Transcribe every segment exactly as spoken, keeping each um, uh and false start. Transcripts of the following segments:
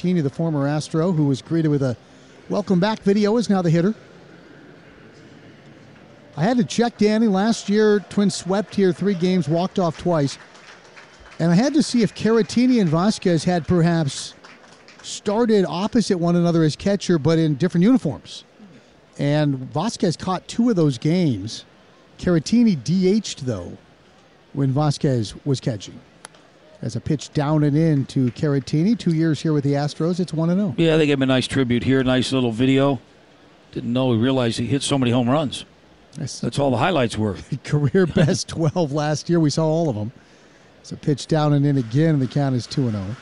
Caratini, the former Astro, who was greeted with a welcome back video, is now the hitter. I had to check, Danny. Last year, Twins swept here three games, walked off twice. And I had to see if Caratini and Vasquez had perhaps started opposite one another as catcher, but in different uniforms. And Vasquez caught two of those games. Caratini D H'd, though, when Vasquez was catching. As a pitch down and in to Caratini, two years here with the Astros, it's one and oh. Yeah, they gave him a nice tribute here, nice little video. Didn't know, he realized he hit so many home runs. That's, That's all the highlights were. Career best twelve last year. We saw all of them. It's a pitch down and in again, and the count is two and oh.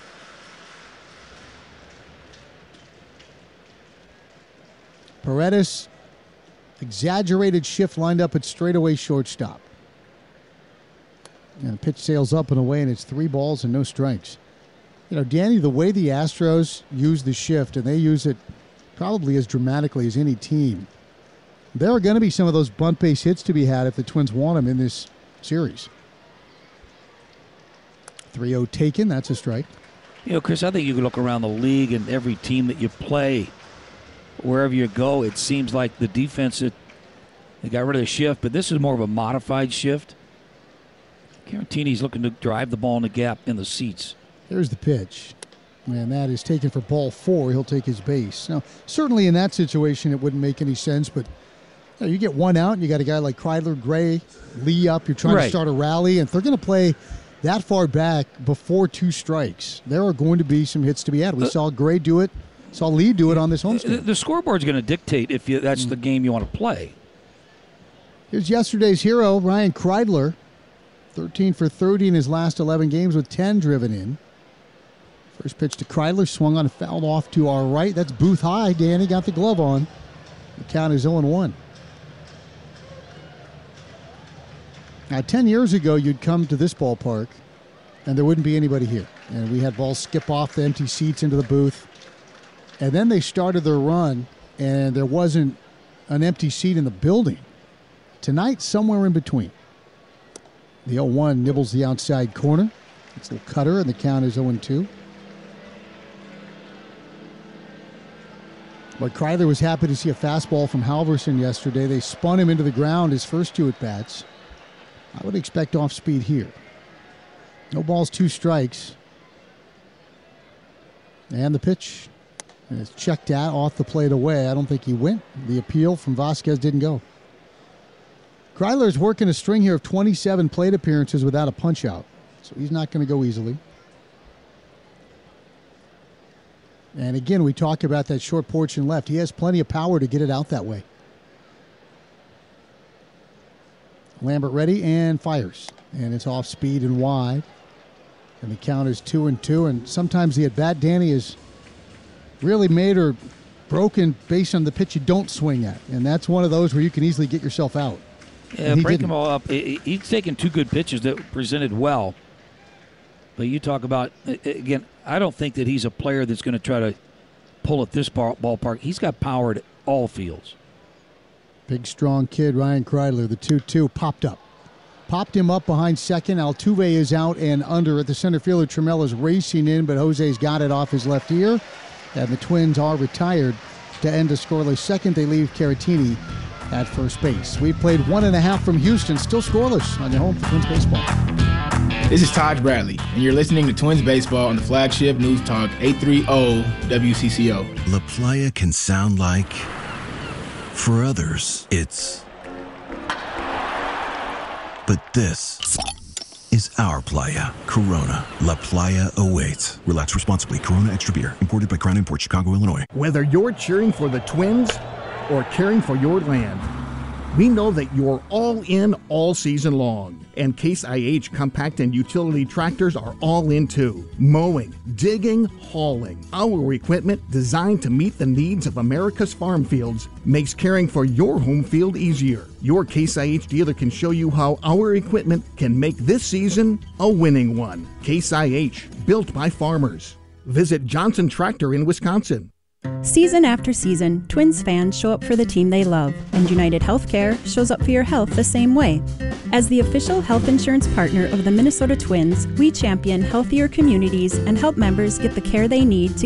Paredes, exaggerated shift lined up at straightaway shortstop. And the pitch sails up and away, and it's three balls and no strikes. You know, Danny, the way the Astros use the shift, and they use it probably as dramatically as any team, there are going to be some of those bunt base hits to be had if the Twins want them in this series. three oh taken, that's a strike. You know, Chris, I think you can look around the league and every team that you play, wherever you go, it seems like the defense, it, they got rid of the shift, but this is more of a modified shift. Caratini's looking to drive the ball in the gap in the seats. There's the pitch. And that is taken for ball four. He'll take his base. Now, certainly in that situation, it wouldn't make any sense, but you know, you get one out, and you got a guy like Kreidler, Gray, Lee up. You're trying right. to start a rally, and if they're going to play that far back before two strikes, there are going to be some hits to be had. We uh, saw Gray do it. Saw Lee do it on this homestand. The, the scoreboard's going to dictate if you, that's mm. the game you want to play. Here's yesterday's hero, Ryan Kreidler. thirteen for thirty in his last eleven games with ten driven in. First pitch to Kreidler, swung on and fouled off to our right. That's Booth High. Danny got the glove on. The count is oh and one. Now, ten years ago, you'd come to this ballpark, and there wouldn't be anybody here. And we had balls skip off the empty seats into the booth. And then they started their run, and there wasn't an empty seat in the building. Tonight, somewhere in between. The oh one nibbles the outside corner. It's a little cutter, and the count is oh and two. But Kreidler was happy to see a fastball from Halverson yesterday. They spun him into the ground his first two at-bats. I would expect off speed here. No balls, two strikes. And the pitch. And it's checked out off the plate away. I don't think he went. The appeal from Vasquez didn't go. Kreidler's working a string here of twenty-seven plate appearances without a punch-out. So he's not going to go easily. And again, we talk about that short porch and left. He has plenty of power to get it out that way. Lambert ready and fires. And it's off speed and wide. And the count is two and two. And sometimes the at-bat, Danny, is really made or broken based on the pitch you don't swing at. And that's one of those where you can easily get yourself out. Yeah, break them all up. He's taken two good pitches that presented well. But you talk about, again, I don't think that he's a player that's going to try to pull at this ball, ballpark. He's got power at all fields. Big, strong kid, Ryan Kreidler, the two two, popped up. Popped him up behind second. Altuve is out and under at the center fielder. Tremella's racing in, but Jose's got it off his left ear. And the Twins are retired to end a scoreless second. They leave Caratini at first base. We played one and a half from Houston, still scoreless on your home for Twins baseball. This is Taj Bradley, and you're listening to Twins Baseball on the flagship News Talk eight thirty W C C O. La Playa can sound like, for others, it's. But this is our playa. Corona. La Playa awaits. Relax responsibly. Corona Extra Beer. Imported by Crown Imports, Chicago, Illinois. Whether you're cheering for the Twins or caring for your land, we know that you're all in all season long. And Case I H compact and utility tractors are all in too. Mowing, digging, hauling. Our equipment, designed to meet the needs of America's farm fields, makes caring for your home field easier. Your Case I H dealer can show you how our equipment can make this season a winning one. Case I H, built by farmers. Visit Johnson Tractor in Wisconsin. Season after season, Twins fans show up for the team they love, and United Healthcare shows up for your health the same way. As the official health insurance partner of the Minnesota Twins, we champion healthier communities and help members get the care they need to